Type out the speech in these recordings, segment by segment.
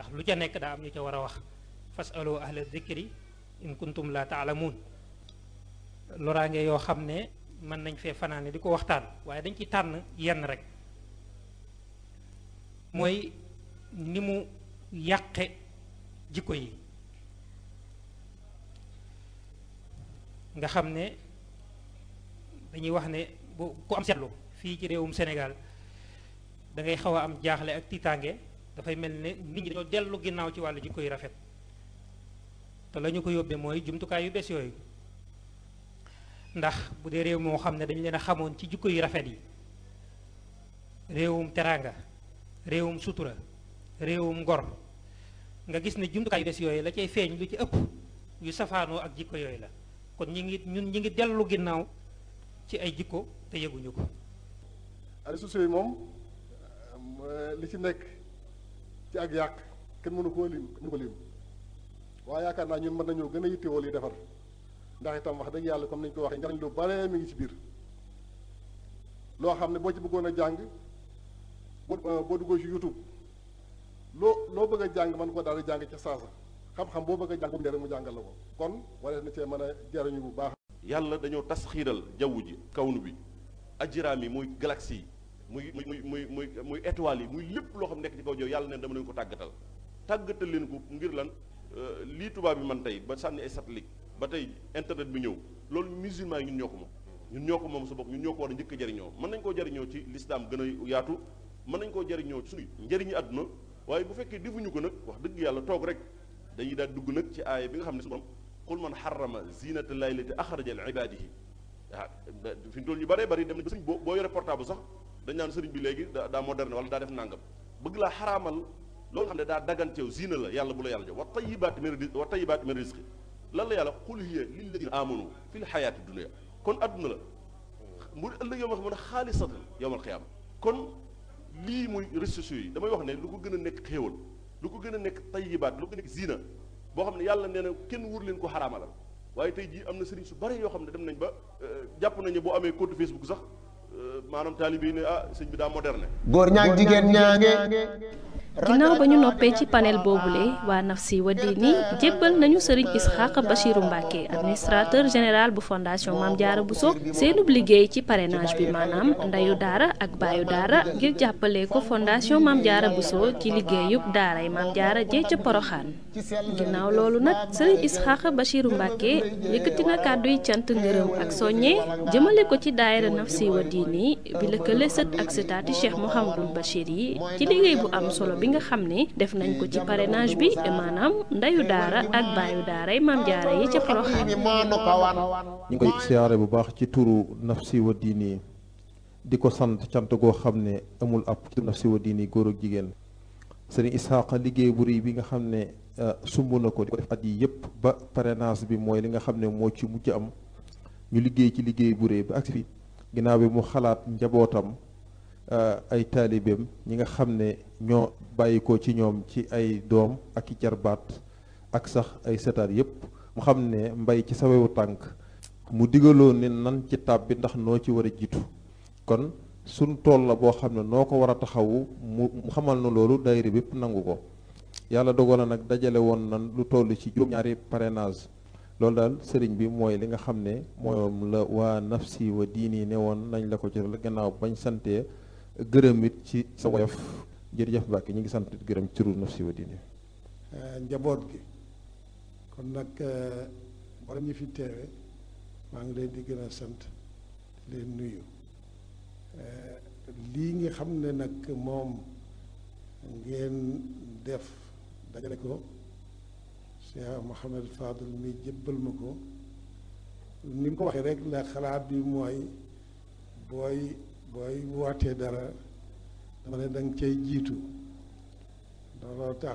lu ca nekk daa am ñu ca war a wax fasalu ahla dhikri in kuntum la taalamuun loraange yoo xam ne mën nañ fee fanaane di ko waxtaan waaye dañ ci tànn yenn rek mooy ni mu yàqe jikko yi nga xam ne dañuy wax ne bu ku am seetlu fii ci réewum Sénégal da ngay xaw a am jaaxle ak tiitaange dafay mel ne nit ñi dañoo dellu ginnaaw ci wàllu jikko yu rafet te la ñu ko yóbbee mooy jumtukaay yu bees yooyu ndax bu dee réew moo xam ne dañu leen a xamoon ci jikko yu rafet yi réewum teraanga réewum sutura réewum ngor nga gis ne jumtukaay yu bees yooyu la cay feeñ lu ci ëpp yu safaanoo ak jikko yooyu la kon ñun ñi ngi dellu ginnaaw ci ay jikko te yëguñu ko. réseaux sociaux yi moom li ci nekk ci ak yàq kenn mënu koo lim ñu ko lim waaye yaakaar naa ñun mën nañoo gën a yittewoo li defar ndax itam wax dëgg yàlla comme nañu ko waxee njariñ lu bare mi ngi ci biir loo xam ne boo ci bëggoon a jàng boo duggoo ci YouTube loo bëgg a jàng mën ko daal di jàng ca saasa xam-xam boo bëgg a jàng bu mu jàngal la ko kon wala na cee mën a jariñu bu baax. yàlla dañoo tasxiiral jaww ji kawnu bi ajraam yi muy galaxie yi muy étoiles yi muy lépp loo xam nekk ci kaw jaww yàlla neen dama leen ko tàggatal leen ko ngir lan lii tubaab bi man tey ba sànni ay satellite ba tey internet bi ñëw loolu musulman yi ñun ñoo ko moom sa bopp ñun ñoo ko war a njëkk a jariñoo mën nañ koo jariñoo ci lislaam gën a yaatu mën nañ koo jariñoo ci suñu njëriñu àdduna waaye bu fekkee defuñu ko nag wax dëgg yàlla toog rek dañuy daal dugg nag ci aaya bi nga xam ne su borom qul man xarama zinata llahi lati axraja li ibadihi fi mu toll ñu bëree bëri dem nañ ba sëriñ boo yore portable sax dañ naan sëriñ bi léegi daa moderne wala daa def nàngam bëgg laa xaraamal loolu xam ne daa daganteew zina la yàlla bu la yàlla jox wa tayibaati min rizqi lan la yàlla qul hiya lilladina amanu fi l xayaati dunia kon adduna la mu ëllëg yow ma xam ne xaalisatan yowmal qiyaama kon lii muy réseaux sociaux yi damay wax ne lu ko gën a nekk xéewal lu ko gën a nekk tayibaat lu ko gën a nekk zina boo xam ne yàlla nee na kenn wur leen ko xaraamalal waaye tey jii am na sëriñ su bari yoo xam ne dem nañ ba jàpp nañu boo amee compte Facebook sax maanaam taalibe yi ne sëñ bi daa moderne. góor ñaag jigéen ñaange. ginnaaw ba ñu noppee ci panel boobule waa Nafsi wa Diini jébbal nañu Serigne Isxaaq Bachiru Mbacke administrateur général bu fondation Mame Diarra Bousso seenub liggéey ci parrainage bi maanaam ndeyu daara ak baayu daara ngir jàppale ko fondation Mame Diarra Bousso ci liggéeyub daaray Mame Diarra jee ca Poroxaan ginnaaw loolu nag Serigne Isxaaq Bachiru Mbacke yëkkati na kàdduy cant ngërëm ak soññe jëmale ko ci daayira Nafsi wa Diini bi lëkkale sët ak sëtaati Cheikh Mouhamadul Bachir yi ci liggéey bu am solo bi nga xam ne def nañ ko ci parrainage bi maanaam ndeyu daara ak baayu daaray Mame Diarra yi ca Porokhane. ñu ngi koy siyaare bu baax ci turu Nafsi wa Diini di ko sant cant goo xam ne amul ab Nafsi wa Diini góor ak jigéen Serigne Isxaaq liggéey bu rëy bi nga xam ne sumb na ko di ko def at yi yëpp ba parrainage bi mooy li nga xam ne moo ci mujj am ñu liggéey ci liggéey bu rëy ba agsi fi ginnaaw bi mu xalaat njabootam ay taalibeem ñi nga xam ne ñoo bàyyi ko ci ñoom ci ay doom ak i jarbaat ak sax ay setaat yépp mu xam ne mbay ci sawewu tànk mu digaloon ne nan ci tàbbi ndax noo ci war a jiitu kon suñ tool la boo xam ne noo ko war a taxawu mu xamal na loolu daayira bépp nangu ko yàlla dogal na nag dajale woon nan lu toll ci juróom-ñaari parrainage loolu daal sëriñ bi mooy li nga xam ne moom la waa Nafsi wa Diini ne woon nañ la ko ci gannaaw bañ santee gërëm it ci sa woyof jërëjëf Mbacke ñu ngi sant gërëm ci turu Nafsi wa Diini njaboot gi kon nag borom ñi fi teewe maa ngi leen di gën a sant leen nuyu lii nga xam ne nag moom ngeen def dajale ko Cheikh Mouhamed Fadel mi jébbal ma ko ni mu ko waxee rek la xalaat bi mooy booy wootee dara dama ne danga cay jiitu looloo tax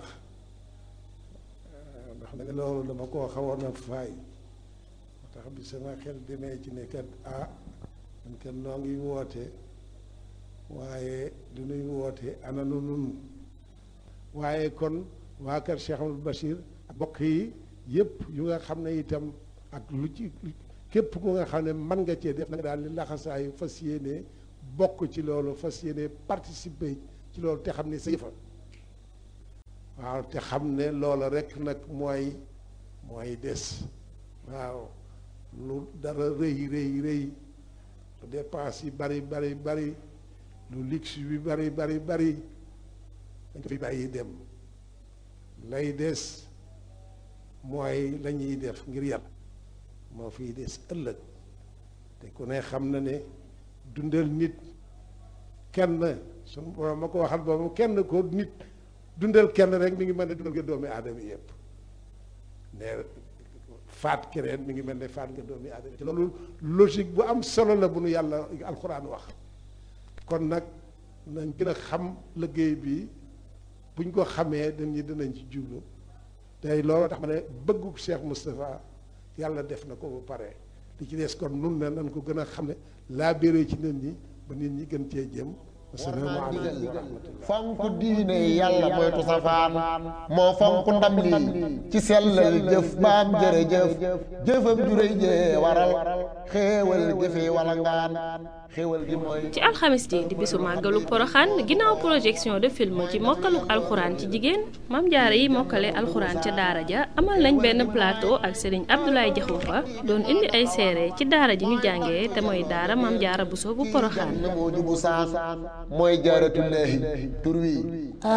ndax nag loolu dama koo xawoon a faay moo tax bi sama xel demee ci ne kat man kat noo ngi woote waaye du nuy woote ana nu nun waaye kon waa kër Cheikh Amadou Bachir ak bokk yi yëpp yu nga xam ne itam ak lu ci képp ku nga xam ne mën nga cee def na nga daal li laxasaayu fas yéene bokk ci loolu fas yéene participer ci loolu te xam ne sa yëfa waaw te xam ne loola rek nag mooy des waaw lu dara rëy lu dépense yi bari lu luxe bi bari dañ ko fi bàyyi dem lay des mooy la ñuy def ngir yàlla moo fiy des ëllëg te ku ne xam na ne dundal nit kenn suñu borom ma ko waxal boobu kenn ko nit dundal kenn rek mi ngi mel ne dundal nga doomi aadama yëpp ne faat keneen mi ngi mel ne faat nga doomi aadama te loolu logique bu am solo la bu nu yàlla alxuraan wax kon nag nañ gën a xam liggéey bi buñ ko xamee dinañ ci jublu tey loolu tax ma ne bëggu Cheikh Moustapha yàlla def na ko ba pare li ci des kon nun ne nañ ko gën a xam ne laa béré ci nit ñi ba nit ñi gën cee jëm. asalaamaaleykum wa rahmatullah. fonk diine yàlla moytu safaan moo fonk ndam lii ci sellal jëf baam jërëjëf jëfam juréy jee waral xéewal gi fi wala ngaan xéewal gi mooy ci alxamis ji di bisu màggalu poroxaan ginnaaw projection de film ci mokkaluk alxuraan ci jigéen Maam Jaara yi mokkale alxuraan ca daara ja amal nañ benn plateau ak Serigne Abdoulaye Diakhoumpa doon indi ay seere ci daara ji ñu jàngee te mooy daara Maam Jaara Buso bu poroxaan mooy jaaratullaahi tur wi